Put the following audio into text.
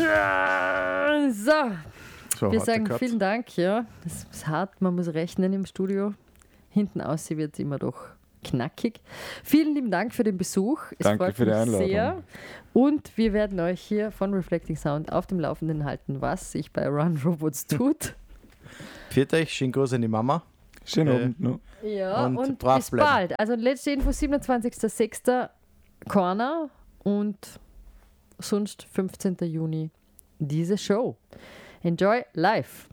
So, wir sagen vielen Dank. Ja, das ist hart, man muss rechnen im Studio. Hinten aus wird es immer doch knackig. Vielen lieben Dank für den Besuch. Es Danke für die Einladung. Sehr. Und wir werden euch hier von Reflecting Sound auf dem Laufenden halten, was sich bei Run Robots tut. Pfiat euch, schönen Gruß an die Mama. Schönen Abend noch. Ja, und bis bleiben. Bald. Also letzte Info 27.06. Corner und sonst 15. Juni diese Show. Enjoy life.